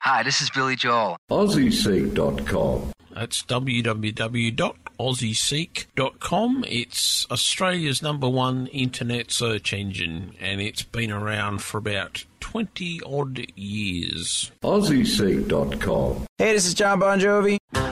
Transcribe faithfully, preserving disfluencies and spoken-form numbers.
Hi, this is Billy Joel. Aussie Seek dot com. That's w w w dot aussie seek dot com. It's Australia's number one internet search engine, and it's been around for about twenty odd years. Aussie Seek dot com. Hey, this is John Bon Jovi.